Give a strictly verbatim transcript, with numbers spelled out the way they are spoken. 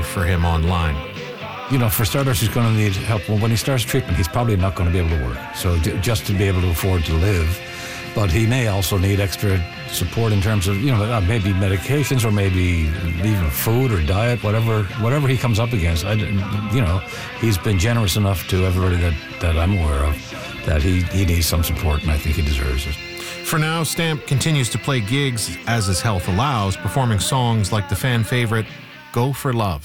for him online? You know, for starters, he's going to need help. Well, when he starts treatment, he's probably not going to be able to work. So j- just to be able to afford to live. But he may also need extra support in terms of, you know, uh, maybe medications or maybe even food or diet, whatever whatever he comes up against. I, you know, he's been generous enough to everybody that, that I'm aware of that he, he needs some support, and I think he deserves it. For now, Stamp continues to play gigs as his health allows, performing songs like the fan favorite, Go for Love.